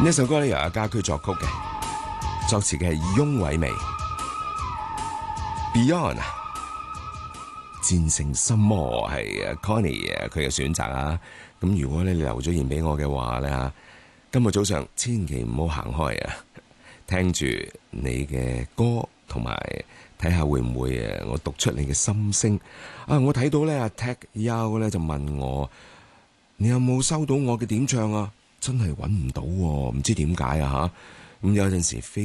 呢首歌咧由阿家駒作曲嘅，作詞嘅係翁偉薇。Beyond 戰勝心魔係 Connie 佢嘅選擇啊！咁如果你留咗言俾我嘅話咧，今日早上千祈唔好行開啊！聽住你嘅歌，同埋睇下會唔會我讀出你嘅心聲啊！我睇到咧阿 Tech Yow 咧就問我，你有冇收到我嘅點唱啊？真係揾唔到喎，唔知點解啊吓！咁有陣時